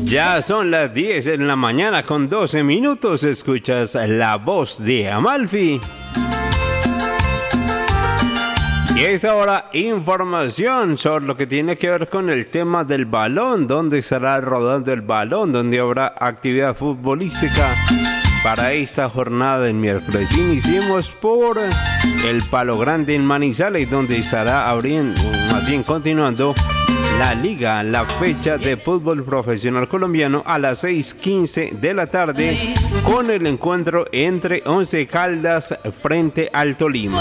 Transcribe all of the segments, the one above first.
Ya son las 10 de la mañana con 12 minutos. Escuchas la voz de Amalfi. Y es ahora información sobre lo que tiene que ver con el tema del balón, dónde estará rodando el balón, dónde habrá actividad futbolística para esta jornada del miércoles. Iniciemos por el Palo Grande en Manizales, donde estará abriendo, más bien continuando la liga, la fecha de fútbol profesional colombiano a las 6:15 de la tarde con el encuentro entre Once Caldas frente al Tolima.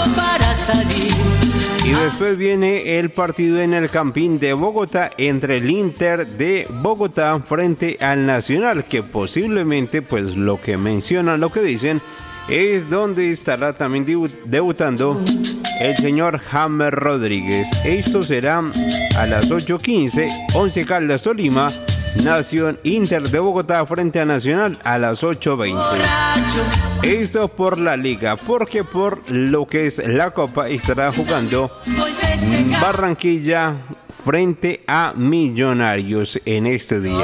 Y después viene el partido en el Campín de Bogotá entre el Inter de Bogotá frente al Nacional, que posiblemente, pues lo que mencionan, lo que dicen, es donde estará también debutando el señor James Rodríguez. Esto será a las 8:15, Once Caldas Tolima, Nación Inter de Bogotá frente a Nacional a las 8:20. Esto por la liga, porque por lo que es la Copa estará jugando Barranquilla frente a Millonarios en este día.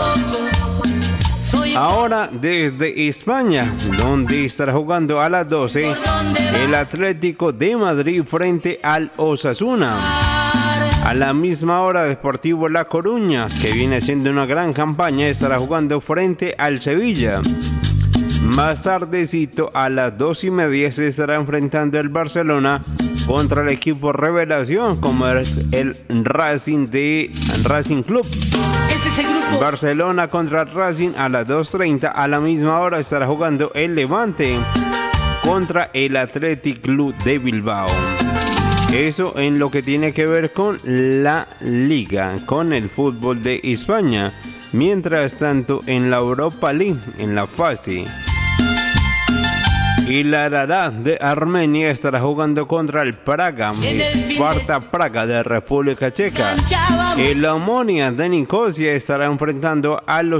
Ahora desde España, donde estará jugando a las 12 el Atlético de Madrid frente al Osasuna. A la misma hora, Deportivo La Coruña, que viene haciendo una gran campaña, estará jugando frente al Sevilla. Más tardecito, a las 2:30, se estará enfrentando el Barcelona contra el equipo revelación, como es el Racing Club. Barcelona contra Racing a las 2:30. A la misma hora estará jugando el Levante contra el Athletic Club de Bilbao. Eso en lo que tiene que ver con la liga, con el fútbol de España. Mientras tanto, en la Europa League, en la fase, y la Rara de Armenia estará jugando contra el Praga, Sparta Praga de República Checa. El Omonia de Nicosia estará enfrentando a los